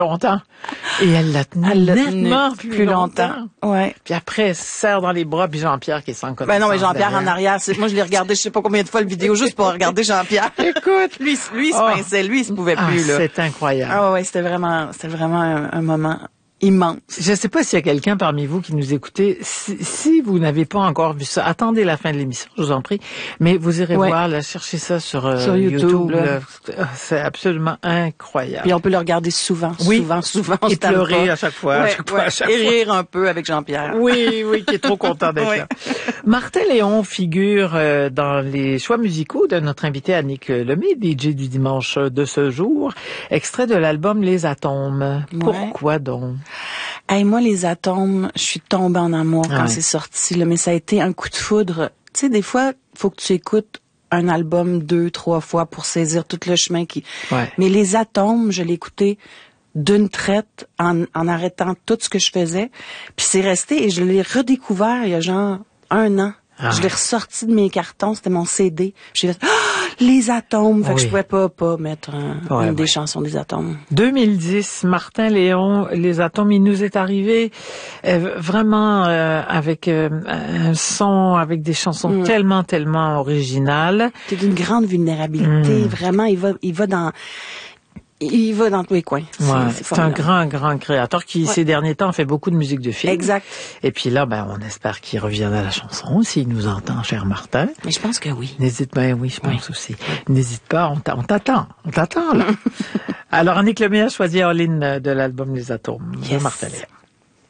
longtemps. Et elle l'a tenu nettement plus longtemps. Ouais. Puis après, elle se serre dans les bras, puis Jean-Pierre qui est sans connaissance. Ben non, mais Jean-Pierre en arrière, moi je l'ai regardé je sais pas combien de fois le vidéo juste pour regarder Jean-Pierre. Écoute, lui il se pinçait, lui il se pouvait plus là. C'est incroyable. Ah ouais, c'était vraiment un moment immense. Je ne sais pas s'il y a quelqu'un parmi vous qui nous écoutez. Si vous n'avez pas encore vu ça, attendez la fin de l'émission, je vous en prie. Mais vous irez voir, là, cherchez ça sur YouTube. C'est absolument incroyable. Puis on peut le regarder souvent. Et pleurer à chaque fois. Et rire un peu avec Jean-Pierre. Oui, qui est trop content d'être là. Martin Léon figure dans les choix musicaux de notre invité Annick Lemay, DJ du dimanche de ce jour. Extrait de l'album Les Atomes. Ouais. Pourquoi donc? Hey, moi, Les Atomes, je suis tombée en amour quand c'est sorti, là, mais ça a été un coup de foudre. Tu sais, des fois, faut que tu écoutes un album 2-3 fois pour saisir tout le chemin qui... Ouais. Mais Les Atomes, je l'ai écouté d'une traite en arrêtant tout ce que je faisais. Puis c'est resté et je l'ai redécouvert il y a genre 1 an. Je l'ai ressorti de mes cartons, c'était mon CD. J'ai fait Les Atomes, fait que je pouvais pas mettre une des chansons des Atomes. 2010, Martin Léon, Les Atomes, il nous est arrivé vraiment avec un son, avec des chansons tellement originales. C'est d'une grande vulnérabilité, vraiment, il va dans tous les coins. C'est un grand créateur qui, ces derniers temps, fait beaucoup de musique de film. Exact. Et puis là, on espère qu'il revienne à la chanson, s'il nous entend, cher Martin. Mais je pense que oui. Je pense aussi. N'hésite pas, on t'attend, là. Alors, Annick Lemay a choisi All In de l'album Les Atomes de Martin Léon.